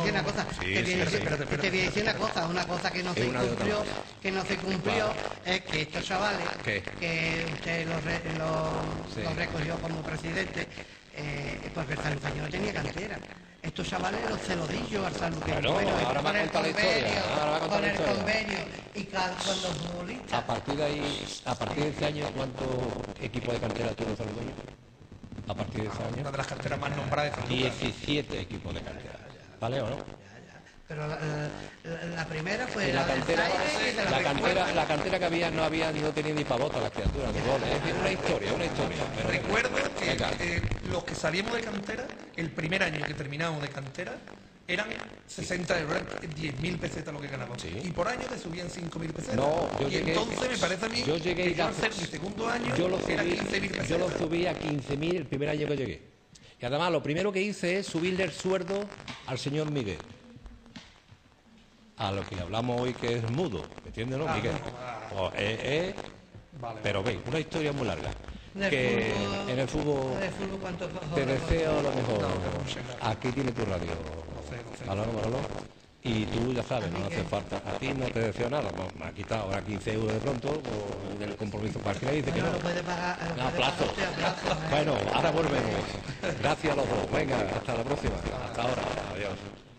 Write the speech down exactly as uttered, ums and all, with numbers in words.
decir una cosa, Sí, te voy a sí, decir- sí, espérate, te voy a decir una cosa, una cosa que no se una de otra cumplió, manera. que no se cumplió, es que estos chavales, ¿Qué? que usted los, re- los, Sí. los recogió como presidente, eh, porque el Sanluqueño no tenía cantera. Estos chavales los celodillos al Sanluqueño. Bueno, ahora con va a el contar la historia, convenio, ahora va a contar con la el historia. convenio y ca- con los futbolistas. A partir de ahí, a partir de ese año, ¿cuántos equipos de cantera tuvo Sanluqueño? A partir de ese Una año, de las canteras más nombradas de San Lucas. diecisiete equipos de cantera. ¿Vale o no? Pero la, la- la primera fue Y la del cantera, Zaire, que se la recuerda. cantera, la cantera que había no había ni no tenía ni pavota las criaturas, ni goles. Es una historia, una historia. Pero, Recuerdo que venga. eh, los que salíamos de cantera, el primer año que terminamos de cantera, eran sesenta euros, eran diez mil pesetas lo que ganábamos. Sí. Y por año te subían cinco mil pesetas. No, yo y llegué- entonces me parece a mí yo llegué que y yo al la- hacer mi segundo año Yo lo era subí, quince mil pesetas. yo lo subí a quince mil el primer año que llegué. Y además lo primero que hice es subirle el sueldo al señor Miguel. A lo que le hablamos hoy que es mudo, ¿me entiendes, no, Ah, Miguel? ah. Pues, eh, eh, Vale. pero ve, una historia muy larga. Del Que fútbol- en el fútbol del fútbol, ¿cuántos te jugadores? deseo lo mejor. No, no sé. Aquí tiene tu radio. sé, no sé. Manolo, Manolo. Y tú ya sabes, no hace falta. A ti no te deseo nada. Bueno, me ha quitado ahora quince euros de pronto por- del compromiso. ¿Para qué le dice que Bueno, no? lo puede pagar. lo No, puede a plazo. pagar usted a plazo, ¿eh? Bueno, ahora volvemos. Gracias a los dos. Venga, hasta la próxima. Hasta ahora. Adiós.